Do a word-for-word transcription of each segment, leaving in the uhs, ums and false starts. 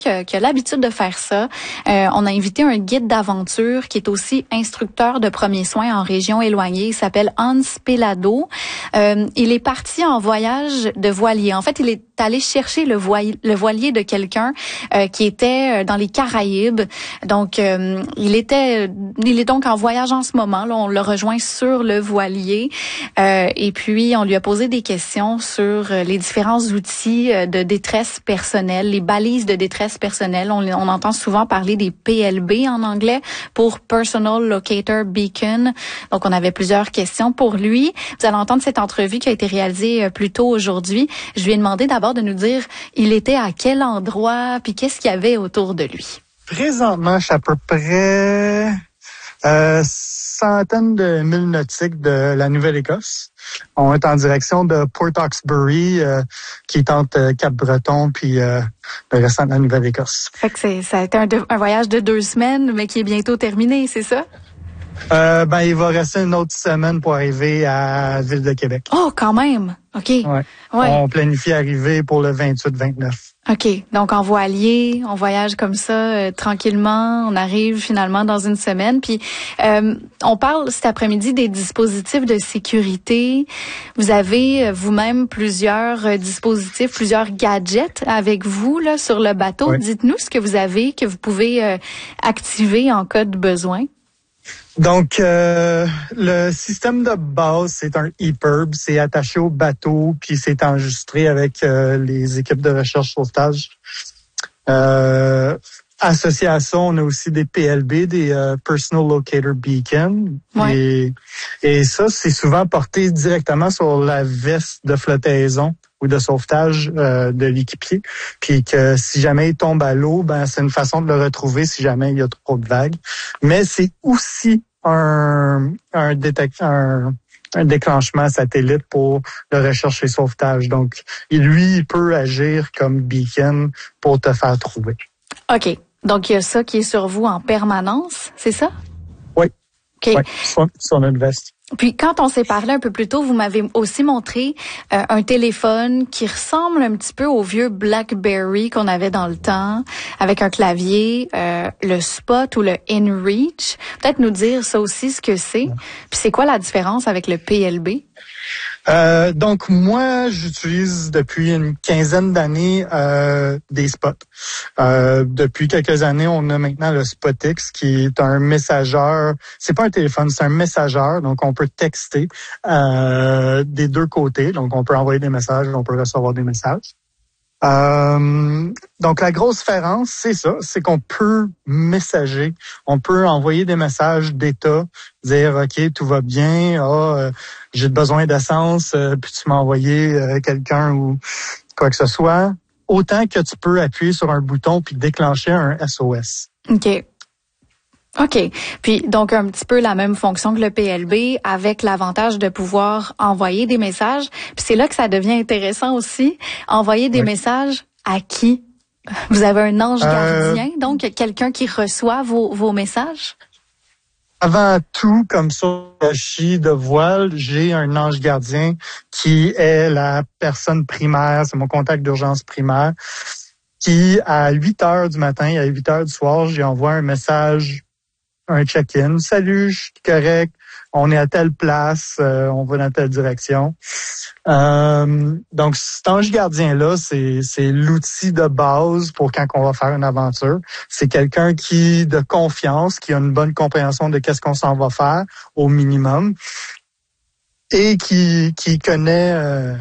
qui, qui a l'habitude de faire ça. Euh, on a invité un guide d'aventure qui est aussi instructeur de premiers soins en région éloignée. Il s'appelle Hans Pelado. Euh, il est parti en voyage de voilier. En fait, il est allé chercher le voilier, le voilier de quelqu'un euh, qui était dans les Caraïbes. Donc, euh, il était, il est donc en voyage en ce moment. Là, on le rejoint sur le voilier. Euh, et puis, on lui a posé des questions sur les différents outils de détresse personnelle, les balises de détresse personnelle. On, on entend souvent parler des P L B en anglais pour Personal Locator Beacon. Donc, on avait plusieurs questions pour lui. Vous allez entendre cette entrevue qui a été réalisée plus tôt aujourd'hui. Je lui ai demandé d'abord de nous dire il était à quel endroit puis qu'est-ce qu'il y avait autour de lui. Présentement, je suis à peu près euh, centaines de milles nautiques de la Nouvelle-Écosse. On est en direction de Port Hawkesbury, euh, qui est entre euh, Cap-Breton puis euh, le restant de la Nouvelle-Écosse. Fait que c'est, ça a été un, un voyage de deux semaines, mais qui est bientôt terminé, c'est ça? Euh, ben, il va rester une autre semaine pour arriver à la Ville de Québec. Oh, quand même! OK. Ouais. Ouais. On planifie arriver pour le vingt-huit vingt-neuf. OK. Donc, en voilier, on voyage comme ça, euh, tranquillement. On arrive finalement dans une semaine. Puis, euh, on parle cet après-midi des dispositifs de sécurité. Vous avez euh, vous-même plusieurs euh, dispositifs, plusieurs gadgets avec vous là sur le bateau. Ouais. Dites-nous ce que vous avez, que vous pouvez euh, activer en cas de besoin. Donc, euh, le système de base, c'est un E P I R B. C'est attaché au bateau, puis c'est enregistré avec euh, les équipes de recherche-sauvetage. Euh, associé à ça, on a aussi des P L B, des euh, Personal Locator Beacon. Ouais. Et, et ça, c'est souvent porté directement sur la veste de flottaison ou de sauvetage euh, de l'équipier, puis que si jamais il tombe à l'eau, ben c'est une façon de le retrouver si jamais il y a trop de vagues. Mais c'est aussi un un, détect, un, un déclenchement satellite pour le recherche et sauvetage. Donc, lui, il peut agir comme beacon pour te faire trouver. OK. Donc, il y a ça qui est sur vous en permanence, c'est ça? Oui. OK. Oui, sur, sur notre veste. Puis quand on s'est parlé un peu plus tôt, vous m'avez aussi montré euh, un téléphone qui ressemble un petit peu au vieux BlackBerry qu'on avait dans le temps, avec un clavier, euh, le Spot ou le InReach. Peut-être nous dire ça aussi ce que c'est. Puis c'est quoi la différence avec le P L B? Euh, donc moi, j'utilise depuis une quinzaine d'années euh, des spots. Euh, depuis quelques années, on a maintenant le SpotX qui est un messageur. C'est pas un téléphone, c'est un messageur. Donc on peut texter euh, des deux côtés. Donc on peut envoyer des messages, on peut recevoir des messages. Euh, donc la grosse différence, c'est ça, c'est qu'on peut messager, on peut envoyer des messages d'état, dire ok tout va bien, ah euh, j'ai besoin d'essence, euh, puis tu m'as envoyé euh, quelqu'un ou quoi que ce soit, autant que tu peux appuyer sur un bouton puis déclencher un S O S. OK. OK. Puis, donc, un petit peu la même fonction que le P L B avec l'avantage de pouvoir envoyer des messages. Puis c'est là que ça devient intéressant aussi. Envoyer des oui. messages à qui? Vous avez un ange gardien, euh, donc quelqu'un qui reçoit vos, vos messages? Avant tout, comme ça, chi de voile, j'ai un ange gardien qui est la personne primaire, c'est mon contact d'urgence primaire, qui, à huit heures du matin et à huit heures du soir, j'y envoie un message, un check-in. Salut, je suis correct. On est à telle place. Euh, on va dans telle direction. Euh, donc, cet ange gardien-là, c'est, c'est l'outil de base pour quand on va faire une aventure. C'est quelqu'un qui, de confiance, qui a une bonne compréhension de qu'est-ce qu'on s'en va faire au minimum et qui, qui connaît euh,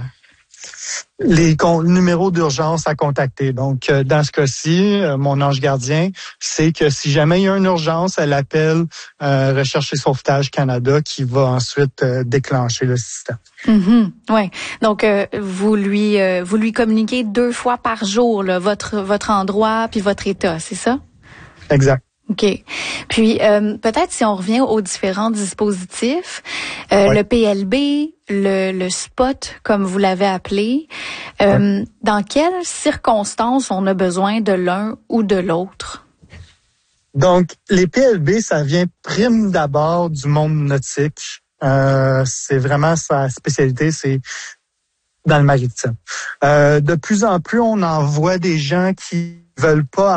les con- numéros d'urgence à contacter. Donc, euh, dans ce cas-ci, euh, mon ange gardien, c'est que si jamais il y a une urgence, elle appelle euh, Recherche et Sauvetage Canada qui va ensuite euh, déclencher le système. Mm-hmm. Ouais. Donc, euh, vous lui euh, vous lui communiquez deux fois par jour là, votre votre endroit puis votre état, c'est ça? Exact. OK. Puis, euh, peut-être si on revient aux différents dispositifs, euh, ouais. le P L B, le, le Spot, comme vous l'avez appelé, euh, ouais. dans quelles circonstances on a besoin de l'un ou de l'autre? Donc, les P L B, ça vient prime d'abord du monde nautique. Euh, c'est vraiment sa spécialité, c'est dans le maritime. Euh, de plus en plus, on en voit des gens qui veulent pas